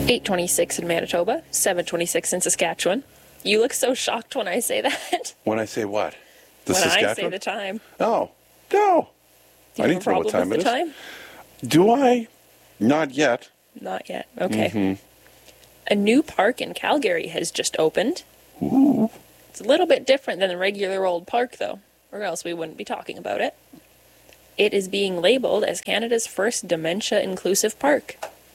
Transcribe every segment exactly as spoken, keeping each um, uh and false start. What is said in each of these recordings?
eight twenty-six in Manitoba, seven twenty-six in Saskatchewan. You look so shocked when I say that. When I say what? The when Saskatchewan? I say the time. Oh, no. Do you I have need a to know what problem time with it the is. time? Do I? Not yet. Not yet. Okay. Mm-hmm. A new park in Calgary has just opened. Ooh. It's a little bit different than the regular old park, though, or else we wouldn't be talking about it. It is being labeled as Canada's first dementia-inclusive park.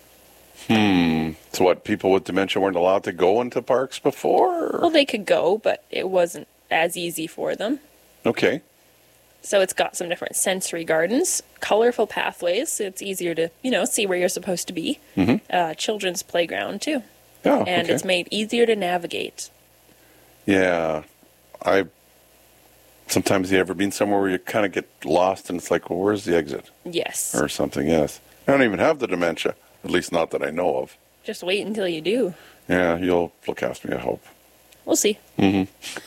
Hmm. So what, people with dementia weren't allowed to go into parks before? Well, they could go, but it wasn't as easy for them. Okay. So it's got some different sensory gardens, colorful pathways, so it's easier to, you know, see where you're supposed to be. Mm-hmm. Uh, children's playground, too. Oh, and okay. it's made easier to navigate. Yeah. I... Sometimes you ever been somewhere where you kind of get lost and it's like, well, where's the exit? Yes. Or something, yes. I don't even have the dementia. At least not that I know of. Just wait until you do. Yeah, you'll look after me, I hope. We'll see. Mm-hmm.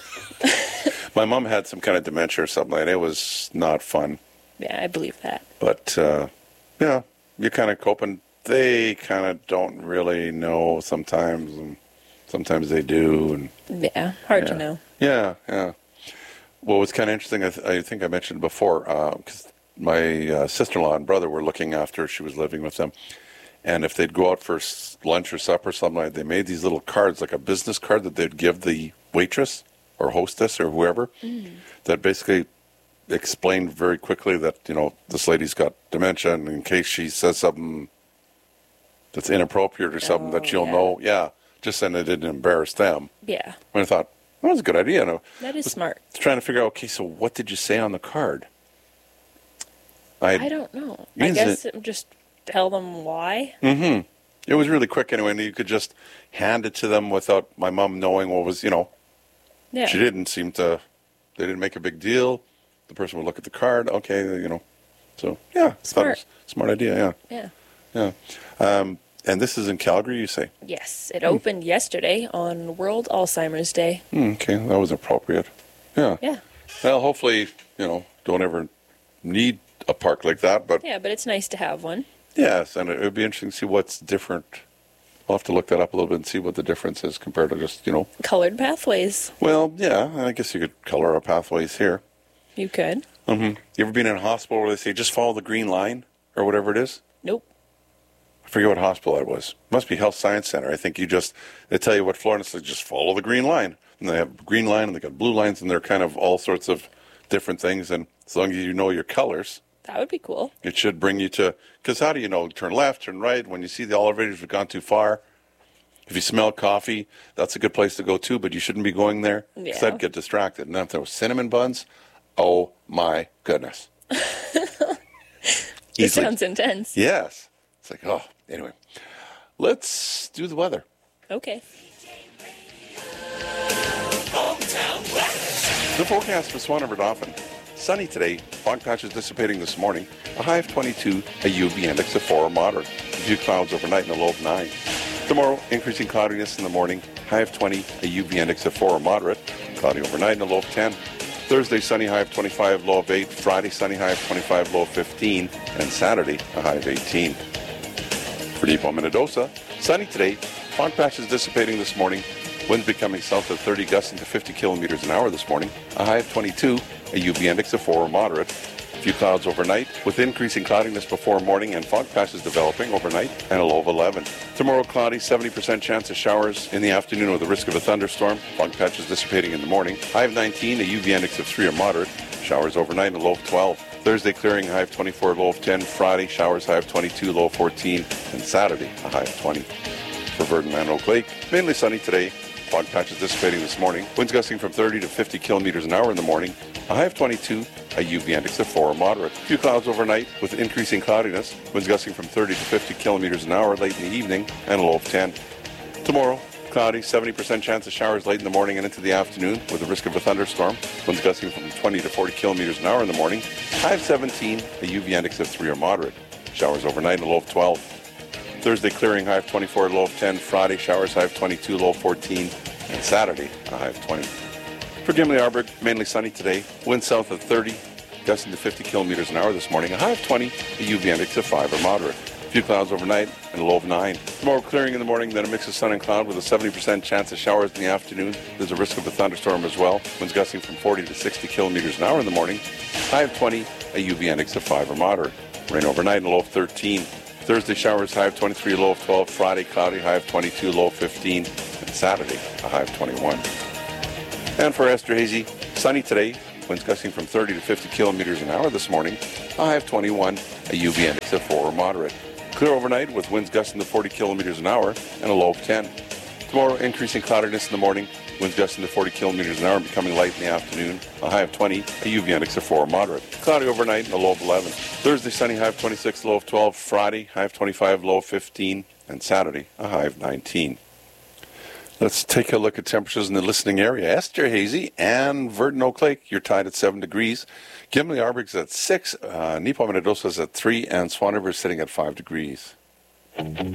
My mom had some kind of dementia or something like that. It was not fun. Yeah, I believe that. But, uh, yeah, you kind of cope, and they kind of don't really know sometimes, and sometimes they do. And Yeah, hard yeah. to know. Yeah, yeah. Well, what's kind of interesting, I, th- I think I mentioned before, because uh, my uh, sister-in-law and brother were looking after her. She was living with them. And if they'd go out for s- lunch or supper or something like that, they made these little cards, like a business card that they'd give the waitress or hostess or whoever, mm. that basically explained very quickly that, you know, this lady's got dementia, and in case she says something that's inappropriate or something oh, that you'll yeah. know, yeah, just so it didn't embarrass them. Yeah. And I thought, that was a good idea. And that is was smart. Trying to figure out, okay, so what did you say on the card? I, I don't know. I guess it, just tell them why. Mm-hmm. It was really quick anyway, and you could just hand it to them without my mom knowing what was, you know. Yeah. She didn't seem to, they didn't make a big deal. The person would look at the card, okay, you know. So, yeah. Smart. I thought it was a smart idea, yeah. Yeah. Yeah. Um, and this is in Calgary, you say? Yes. It opened mm. yesterday on World Alzheimer's Day. Mm, okay, that was appropriate. Yeah. Yeah. Well, hopefully, you know, don't ever need a park like that, but... Yeah, but it's nice to have one. Yes, and it would be interesting to see what's different. I'll have to look that up a little bit and see what the difference is compared to just, you know... Colored pathways. Well, yeah, I guess you could color our pathways here. You could. Mm-hmm. You ever been in a hospital where they say, just follow the green line, or whatever it is? Nope. I forget what hospital that was. It must be Health Science Center. I think you just, they tell you what floor, and it's like, just follow the green line. And they have green line, and they got blue lines, and they're kind of all sorts of different things, and as long as you know your colors... That would be cool. It should bring you to, because how do you know? Turn left, turn right. When you see the elevators have gone too far, if you smell coffee, that's a good place to go too, but you shouldn't be going there because yeah. I'd get distracted. And if there was cinnamon buns, oh my goodness. This sounds intense. Yes. It's like, oh, anyway. Let's do the weather. Okay. The forecast for Swan River Dauphin. Sunny today, fog patches dissipating this morning, a high of twenty-two, a U V index of four or moderate, a few clouds overnight and a low of nine. Tomorrow, increasing cloudiness in the morning, high of twenty, a U V index of four or moderate, cloudy overnight and a low of ten. Thursday, sunny, high of twenty-five, low of eight. Friday, sunny, high of twenty-five, low of fifteen. And Saturday, a high of eighteen. For Depot, Minnedosa, sunny today, fog patches dissipating this morning, winds becoming south of thirty, gusting to fifty kilometers an hour this morning, a high of twenty-two, a U V index of four or moderate. A few clouds overnight, with increasing cloudiness before morning and fog patches developing overnight, and a low of eleven. Tomorrow, cloudy, seventy percent chance of showers in the afternoon with the risk of a thunderstorm. Fog patches dissipating in the morning. High of nineteen, a U V index of three or moderate. Showers overnight, and a low of twelve. Thursday, clearing, high of twenty-four, low of ten. Friday, showers, high of twenty-two, low of fourteen. And Saturday, a high of twenty. For Verdun and Oak Lake, mainly sunny today. Fog patches dissipating this morning. Winds gusting from thirty to fifty kilometers an hour in the morning. A high of twenty-two, a U V index of four or moderate. A few clouds overnight with increasing cloudiness. Winds gusting from thirty to fifty kilometers an hour late in the evening and a low of ten. Tomorrow, cloudy, seventy percent chance of showers late in the morning and into the afternoon with the risk of a thunderstorm. Winds gusting from twenty to forty kilometers an hour in the morning. High of seventeen, a U V index of three or moderate. Showers overnight and a low of twelve. Thursday, clearing, high of twenty-four, low of ten. Friday, showers, high of twenty-two, low of fourteen. And Saturday, a high of twenty. For Gimli-Arburg, mainly sunny today. Wind south of thirty, gusting to fifty kilometers an hour this morning. A high of twenty, a U V index of five or moderate. A few clouds overnight and a low of nine. Tomorrow clearing in the morning, then a mix of sun and cloud with a seventy percent chance of showers in the afternoon. There's a risk of a thunderstorm as well. Winds gusting from forty to sixty kilometers an hour in the morning. High of twenty, a U V index of five or moderate. Rain overnight and a low of thirteen. Thursday showers, high of twenty-three, low of twelve. Friday cloudy, high of twenty-two, low of fifteen. And Saturday, a high of twenty-one. And for Esterhazy, sunny today. Winds gusting from thirty to fifty kilometers an hour this morning. A high of twenty-one, a U V index of four or moderate. Clear overnight with winds gusting to forty kilometers an hour and a low of ten. Tomorrow, increasing cloudiness in the morning. Winds gusting to forty kilometers an hour and becoming light in the afternoon. A high of twenty, a U V index of four or moderate. Cloudy overnight and a low of eleven. Thursday, sunny, high of twenty-six, low of twelve. Friday, high of twenty-five, low of fifteen. And Saturday, a high of nineteen. Let's take a look at temperatures in the listening area. Esterhazy and Verdon Oak Lake, you're tied at seven degrees. Gimli Arborg's at six. Uh, Neepawa Minnedosa is at three. And Swan River is sitting at five degrees.